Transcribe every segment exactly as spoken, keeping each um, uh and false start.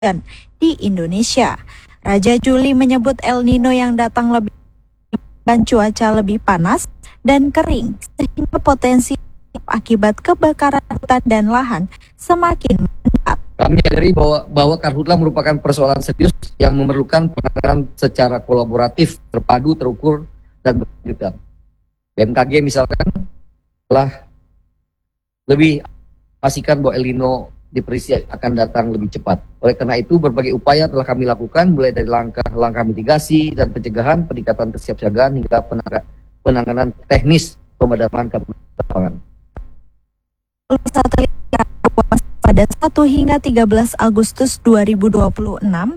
di Indonesia. Raja Juli menyebut El Nino yang datang lebih dan cuaca lebih panas dan kering sehingga potensi akibat kebakaran hutan dan lahan semakin meningkat. Kami menyadari bahwa, bahwa karhutla merupakan persoalan serius yang memerlukan penanganan secara kolaboratif, terpadu, terukur, dan berkelanjutan. B M K G misalkan telah lebih pastikan bahwa El Nino diprediksi akan datang lebih cepat. Oleh karena itu, berbagai upaya telah kami lakukan, mulai dari langkah-langkah mitigasi dan pencegahan, peningkatan kesiapsiagaan, hingga penanganan teknis pemadaman kebakaran. Satelit pada satu hingga tiga belas Agustus dua ribu dua puluh enam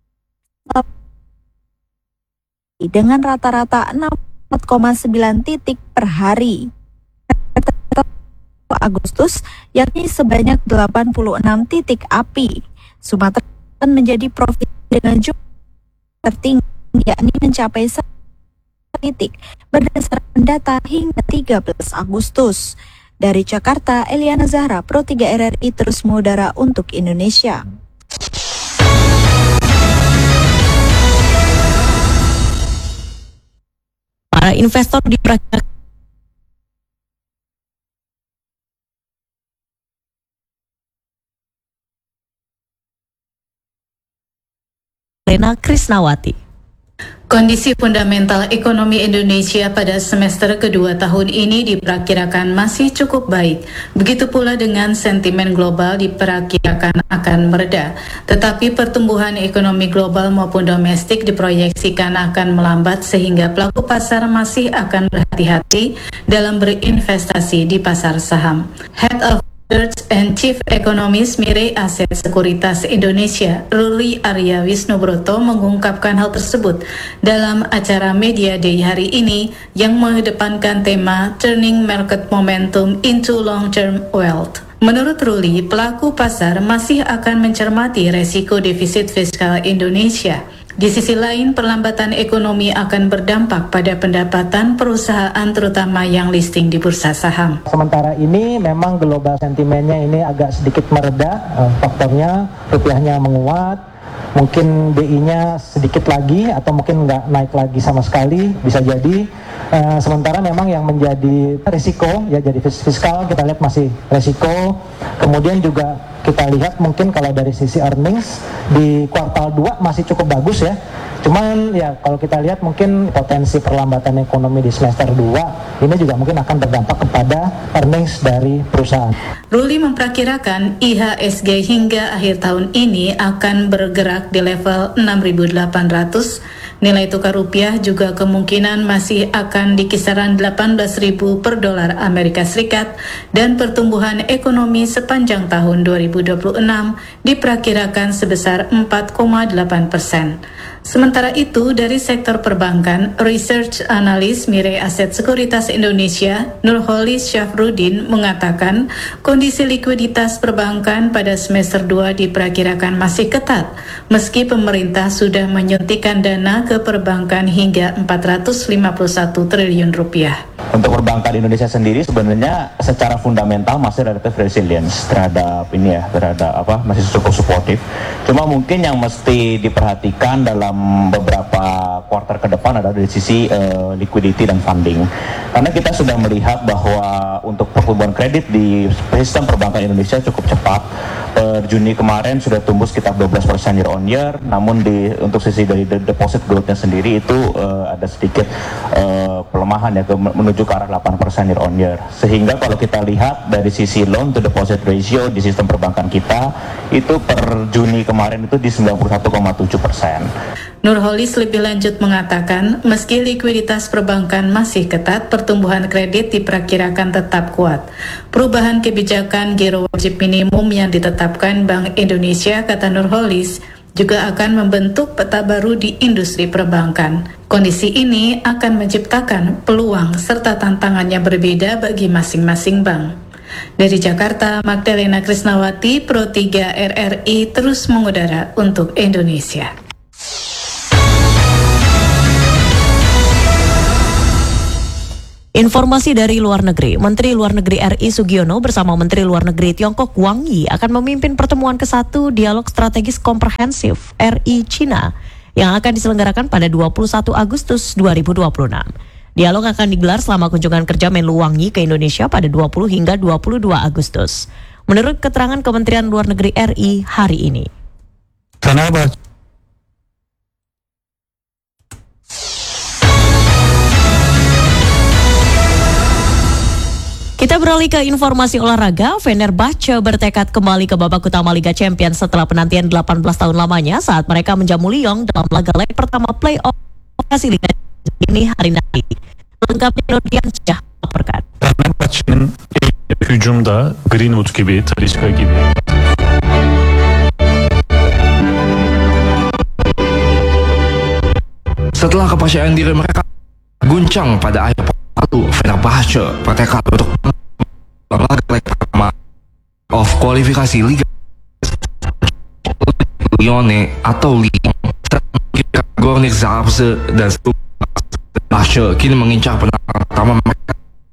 dengan rata-rata enam puluh empat koma sembilan titik per hari. Agustus yakni sebanyak delapan puluh enam titik api. Sumatera menjadi provinsi dengan jumlah tertinggi yakni mencapai satu titik berdasarkan data hingga tiga belas Agustus. Dari Jakarta, Eliana Zahra, Pro tiga R R I terus mengudara untuk Indonesia. Para investor diperkirakan Lena Krisnawati. Kondisi fundamental ekonomi Indonesia pada semester kedua tahun ini diperkirakan masih cukup baik. Begitu pula dengan sentimen global diperkirakan akan mereda. Tetapi pertumbuhan ekonomi global maupun domestik diproyeksikan akan melambat sehingga pelaku pasar masih akan berhati-hati dalam berinvestasi di pasar saham. Head of Research and Chief Economist Mirae Asset Sekuritas Indonesia, Ruli Arya Wisnubroto mengungkapkan hal tersebut dalam acara Media Day hari ini yang mengedepankan tema Turning Market Momentum into Long-Term Wealth. Menurut Ruli, pelaku pasar masih akan mencermati resiko defisit fiskal Indonesia. Di sisi lain, perlambatan ekonomi akan berdampak pada pendapatan perusahaan terutama yang listing di bursa saham. Sementara ini memang global sentimennya ini agak sedikit mereda, faktornya rupiahnya menguat, mungkin B I-nya sedikit lagi atau mungkin nggak naik lagi sama sekali, bisa jadi. Uh, sementara memang yang menjadi risiko ya jadi fiskal kita lihat masih risiko. Kemudian juga kita lihat mungkin kalau dari sisi earnings di kuartal dua masih cukup bagus ya. Cuman ya kalau kita lihat mungkin potensi perlambatan ekonomi di semester dua ini juga mungkin akan berdampak kepada earnings dari perusahaan. Ruli memperkirakan I H S G hingga akhir tahun ini akan bergerak di level enam ribu delapan ratus. Nilai tukar rupiah juga kemungkinan masih akan di kisaran delapan belas ribu per dolar Amerika Serikat dan pertumbuhan ekonomi sepanjang tahun dua ribu dua puluh enam diperkirakan sebesar empat koma delapan persen. Sementara itu, dari sektor perbankan, Research Analis Mirae Asset Sekuritas Indonesia, Nurholis Syafruddin mengatakan kondisi likuiditas perbankan pada semester dua diperkirakan masih ketat, meski pemerintah sudah menyuntikkan dana ke perbankan hingga empat ratus lima puluh satu triliun rupiah. Untuk perbankan Indonesia sendiri sebenarnya secara fundamental masih relatif resilience terhadap ini ya, terhadap apa masih cukup suportif. Cuma mungkin yang mesti diperhatikan dalam beberapa kuartal ke depan adalah dari sisi uh, liquidity dan funding. Karena kita sudah melihat bahwa untuk pertumbuhan kredit di sistem perbankan Indonesia cukup cepat. Per Juni kemarin sudah tumbuh sekitar dua belas persen year on year, namun di untuk sisi dari deposit growth-nya sendiri itu uh, ada sedikit uh, pelemahan ya ke, menuju ke arah delapan persen year on year. Sehingga kalau kita lihat dari sisi loan to deposit ratio di sistem perbankan kita itu per Juni kemarin itu di sembilan puluh satu koma tujuh persen. Nurholis lebih lanjut mengatakan, meski likuiditas perbankan masih ketat, pertumbuhan kredit diperkirakan tetap kuat. Perubahan kebijakan giro wajib minimum yang ditetapkan Bank Indonesia, kata Nurholis, juga akan membentuk peta baru di industri perbankan. Kondisi ini akan menciptakan peluang serta tantangannya berbeda bagi masing-masing bank. Dari Jakarta, Magdalena Krisnawati, Pro tiga R R I terus mengudara untuk Indonesia. Informasi dari luar negeri, Menteri Luar Negeri R I Sugiono bersama Menteri Luar Negeri Tiongkok Wang Yi akan memimpin pertemuan ke satu Dialog Strategis Komprehensif R I-China yang akan diselenggarakan pada dua puluh satu Agustus dua ribu dua puluh enam. Dialog akan digelar selama kunjungan kerja Menlu Wang Yi ke Indonesia pada dua puluh hingga dua puluh dua Agustus. Menurut keterangan Kementerian Luar Negeri R I hari ini. Fenerbahçe Kita beralih ke informasi olahraga. Fenerbahçe bertekad kembali ke babak utama Liga Champions setelah penantian delapan belas tahun lamanya saat mereka menjamu Lyon dalam laga leg pertama playoff kualifikasi Liga ini hari nanti. Lengkapnya Nurdian Syah melaporkan. Fenerbahçe'nin hücumda Greenwood gibi, Talisca gibi. Setelah kepercayaan diri mereka guncang pada akhir lalu, Fenerbahçe bertekad untuk laga leg pertama of kualifikasi Liga Lyonnais atau Lyon. Gornik Zabrze dan Fenerbahçe kini mengincar penanganan pertama mereka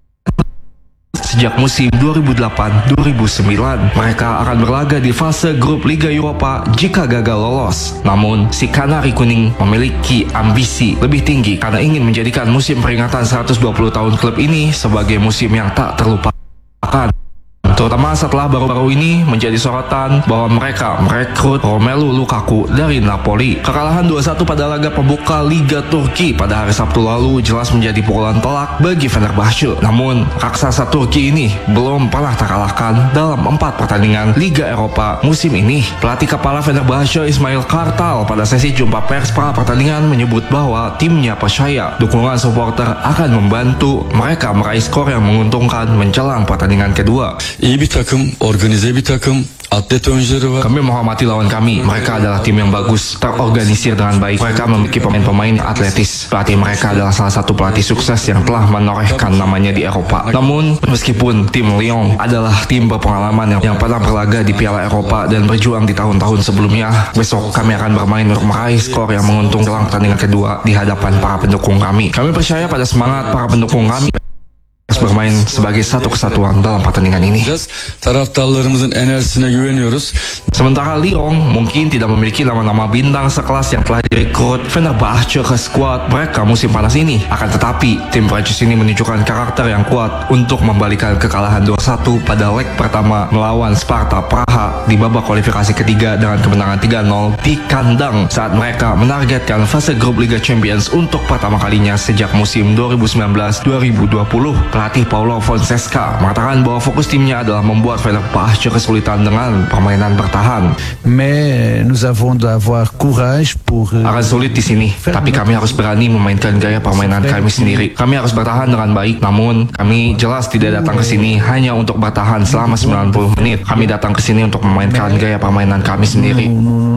sejak musim dua ribu delapan dua ribu sembilan. Mereka akan berlaga di fase grup Liga Eropa jika gagal lolos. Namun, si Kanari Kuning memiliki ambisi lebih tinggi karena ingin menjadikan musim peringatan seratus dua puluh tahun klub ini sebagai musim yang tak terlupakan. Terutama setelah baru-baru ini menjadi sorotan bahwa mereka merekrut Romelu Lukaku dari Napoli. Kekalahan dua satu pada laga pembuka Liga Turki pada hari Sabtu lalu jelas menjadi pukulan telak bagi Fenerbahçe. Namun, raksasa Turki ini belum pernah terkalahkan dalam empat pertandingan Liga Eropa musim ini. Pelatih kepala Fenerbahçe Ismail Kartal pada sesi jumpa pers pra pertandingan menyebut bahwa timnya percaya dukungan supporter akan membantu mereka meraih skor yang menguntungkan menjelang pertandingan kedua. İyi bir takım, organize bir takım, atlet oyuncuları var. Kami menghormati lawan kami. Mereka adalah tim yang bagus, terorganisir dengan baik. Mereka memiliki pemain-pemain atletis. Pelatih mereka adalah salah satu pelatih sukses yang telah menorehkan namanya di Eropa. Namun, meskipun tim Lyon adalah tim berpengalaman yang, yang pernah berlaga di Piala Eropa dan berjuang di tahun-tahun sebelumnya, besok kami akan bermain untuk meraih skor yang menguntungkan dalam pertandingan kedua di hadapan para pendukung kami. Kami percaya pada semangat para pendukung kami bermain sebagai satu kesatuan dalam pertandingan ini. Taraftarlarımızın enerjisine güveniyoruz. Sementara Lyon mungkin tidak memiliki nama-nama bintang sekelas yang telah direkrut Fenerbahçe ke skuad mereka musim panas ini. Akan tetapi, tim Prancis ini menunjukkan karakter yang kuat untuk membalikan kekalahan dua satu pada leg pertama melawan Sparta Praha di babak kualifikasi ketiga dengan kemenangan tiga nol di kandang saat mereka menargetkan fase grup Liga Champions untuk pertama kalinya sejak musim dua ribu sembilan belas dua ribu dua puluh. Pelatih Paulo Fonseca mengatakan bahwa fokus timnya adalah membuat Fenerbahçe kesulitan dengan permainan bertahan. Mais nous avons d'avoir courage pour. Akan sulit di sini, tapi kami harus berani memainkan gaya permainan kami sendiri. Kami harus bertahan dengan baik, namun kami jelas tidak datang ke sini hanya untuk bertahan selama sembilan puluh menit. Kami datang ke sini untuk memainkan gaya permainan kami sendiri.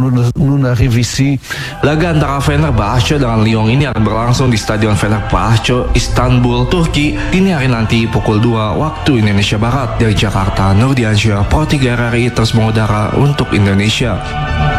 Laga antara Fenerbahçe dengan Lyon ini akan berlangsung di Stadion Fenerbahçe, Istanbul, Turki, dini hari nanti pukul dua waktu Indonesia Barat. Dari Jakarta, Nurdiansyah, Pro tiga R R I terus mengudara untuk Indonesia.